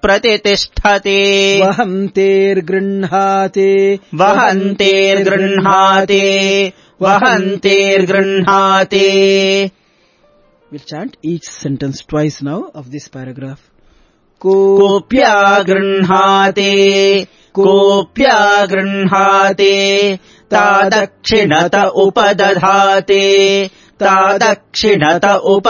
प्रतितिष्ठति वहन्तेर्गृह्णाते वहन्तेर्गृह्णाते वहन्तेर्गृह्णाते. We'll chant each sentence twice now of this paragraph. कोऽप्या गृह्णाते कोऽप्या गृह्णाते तादक्षिणत उपदधाते तादक्षिणत